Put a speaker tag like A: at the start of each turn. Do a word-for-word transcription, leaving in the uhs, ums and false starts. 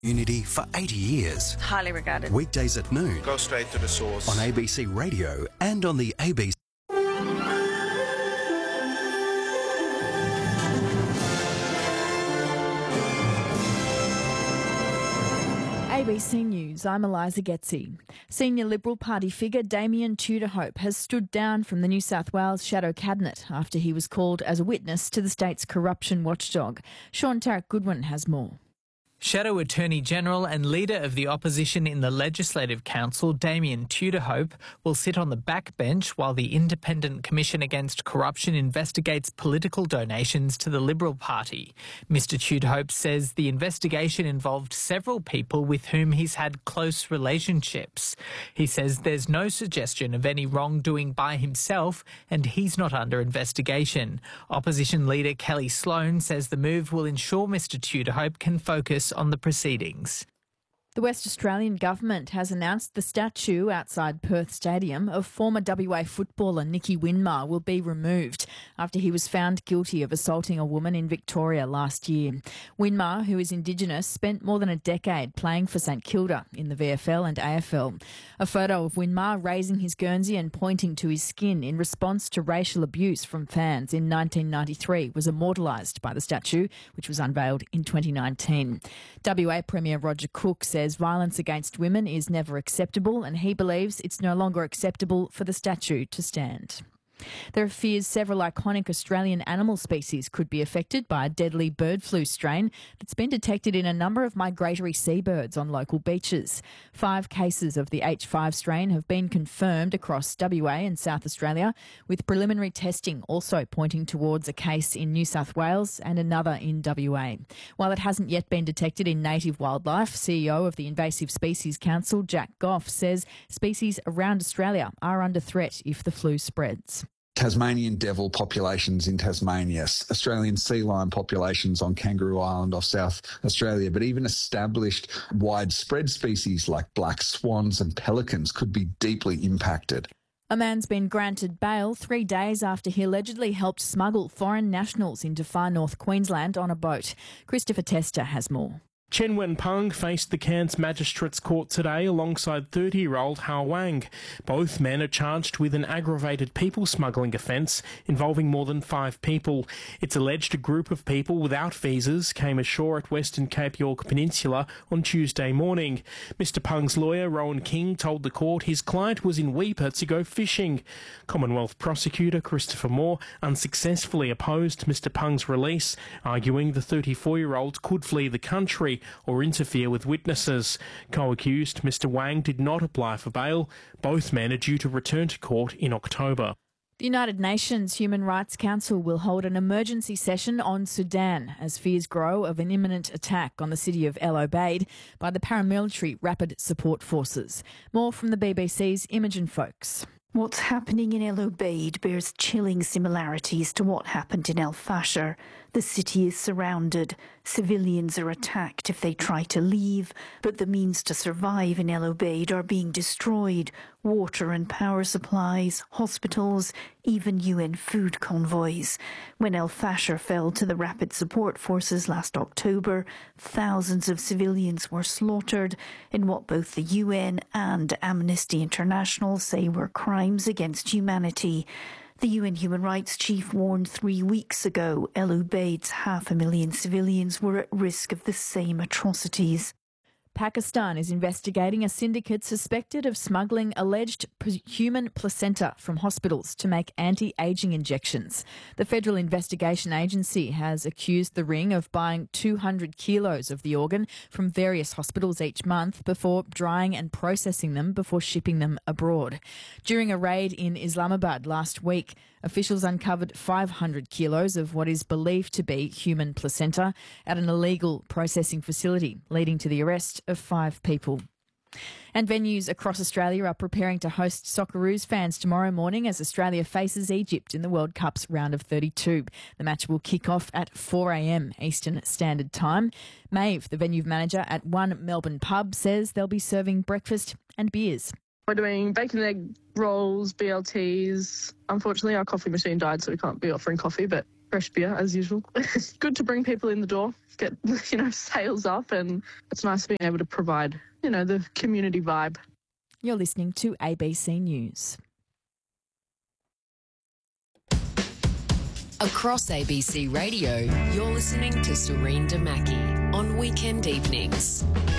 A: Unity for eighty years.
B: Highly regarded.
A: Weekdays at noon.
C: Go straight to the source.
A: On A B C Radio and on the A B C.
D: A B C News, I'm Eliza Getzi. Senior Liberal Party figure Damien Tudorhope has stood down from the New South Wales Shadow Cabinet after he was called as a witness to the state's corruption watchdog. Sean Tarrant-Goodwin has more.
E: Shadow Attorney-General and Leader of the Opposition in the Legislative Council, Damien Tudorhope, will sit on the backbench while the Independent Commission Against Corruption investigates political donations to the Liberal Party. Mister Tudorhope says the investigation involved several people with whom he's had close relationships. He says there's no suggestion of any wrongdoing by himself and he's not under investigation. Opposition Leader Kelly Sloan says the move will ensure Mister Tudorhope can focus on the proceedings.
D: The West Australian Government has announced the statue outside Perth Stadium of former W A footballer Nicky Winmar will be removed after he was found guilty of assaulting a woman in Victoria last year. Winmar, who is Indigenous, spent more than a decade playing for St Kilda in the V F L and A F L. A photo of Winmar raising his Guernsey and pointing to his skin in response to racial abuse from fans in nineteen ninety-three was immortalised by the statue, which was unveiled in twenty nineteen. W A Premier Roger Cook said says violence against women is never acceptable and he believes it's no longer acceptable for the statue to stand. There are fears several iconic Australian animal species could be affected by a deadly bird flu strain that's been detected in a number of migratory seabirds on local beaches. Five cases of the H five strain have been confirmed across W A and South Australia, with preliminary testing also pointing towards a case in New South Wales and another in W A. While it hasn't yet been detected in native wildlife, C E O of the Invasive Species Council, Jack Goff, says species around Australia are under threat if the flu spreads.
F: Tasmanian devil populations in Tasmania, Australian sea lion populations on Kangaroo Island off South Australia, but even established widespread species like black swans and pelicans could be deeply impacted.
D: A man's been granted bail three days after he allegedly helped smuggle foreign nationals into far north Queensland on a boat. Christopher Tester has more.
G: Chen Wenpeng faced the Cairns Magistrates Court today alongside thirty-year-old Hao Wang. Both men are charged with an aggravated people smuggling offence involving more than five people. It's alleged a group of people without visas came ashore at Western Cape York Peninsula on Tuesday morning. Mister Peng's lawyer, Rowan King, told the court his client was in Weipa to go fishing. Commonwealth prosecutor Christopher Moore unsuccessfully opposed Mister Peng's release, arguing the thirty-four-year-old could flee the country or interfere with witnesses. Co-accused Mister Wang did not apply for bail. Both men are due to return to court in October.
D: The United Nations Human Rights Council will hold an emergency session on Sudan as fears grow of an imminent attack on the city of El Obeid by the paramilitary Rapid Support Forces. More from the B B C's Imogen Folks.
H: What's happening in El Obeid bears chilling similarities to what happened in El Fasher. The city is surrounded. Civilians are attacked if they try to leave, but the means to survive in El Obeid are being destroyed. Water and power supplies, hospitals, even U N food convoys. When El Fasher fell to the Rapid Support Forces last October, thousands of civilians were slaughtered in what both the U N and Amnesty International say were crimes against humanity. The U N Human Rights Chief warned three weeks ago El Obeid's half a million civilians were at risk of the same atrocities.
D: Pakistan is investigating a syndicate suspected of smuggling alleged human placenta from hospitals to make anti-aging injections. The Federal Investigation Agency has accused the ring of buying two hundred kilos of the organ from various hospitals each month before drying and processing them before shipping them abroad. During a raid in Islamabad last week, officials uncovered five hundred kilos of what is believed to be human placenta at an illegal processing facility, leading to the arrest of five people. And venues across Australia are preparing to host Socceroos fans tomorrow morning as Australia faces Egypt in the World Cup's round of thirty-two. The match will kick off at four a m Eastern Standard Time. Maeve, the venue manager at One Melbourne Pub, says they'll be serving breakfast and beers.
I: We're doing bacon and egg rolls, B L Ts. Unfortunately, our coffee machine died, so we can't be offering coffee, but
B: fresh beer as usual. It's good to bring people in the door, get, you know, sales up, and it's nice being able to provide, you know, the community vibe.
D: You're listening to A B C News.
C: Across A B C Radio, you're listening to Serene Damaki on weekend evenings.